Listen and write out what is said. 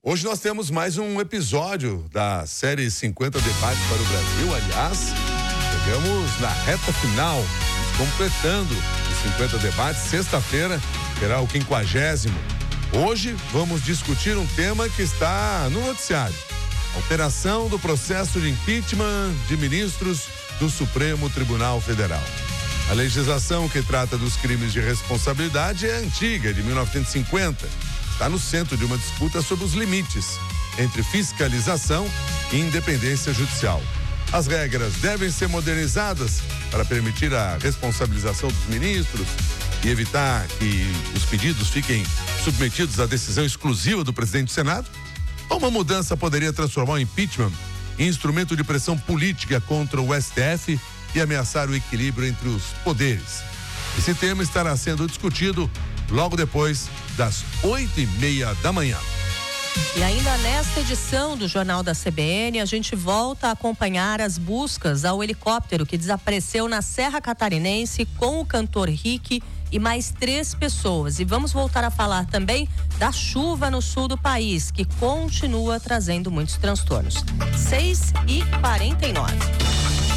Hoje nós temos mais um episódio da série 50 Debates para o Brasil. Aliás, chegamos na reta final, completando os 50 debates. Sexta-feira será o 50º. Hoje vamos discutir um tema que está no noticiário: alteração do processo de impeachment de ministros do Supremo Tribunal Federal. A legislação que trata dos crimes de responsabilidade é antiga, de 1950. Está no centro de uma disputa sobre os limites entre fiscalização e independência judicial. As regras devem ser modernizadas para permitir a responsabilização dos ministros e evitar que os pedidos fiquem submetidos à decisão exclusiva do presidente do Senado. Uma mudança poderia transformar o impeachment em instrumento de pressão política contra o STF e ameaçar o equilíbrio entre os poderes. Esse tema estará sendo discutido logo depois das 8:30 da manhã. E ainda nesta edição do Jornal da CBN, a gente volta a acompanhar as buscas ao helicóptero que desapareceu na Serra Catarinense com o cantor Rick e mais 3 pessoas. E vamos voltar a falar também da chuva no sul do país, que continua trazendo muitos transtornos. 6:49.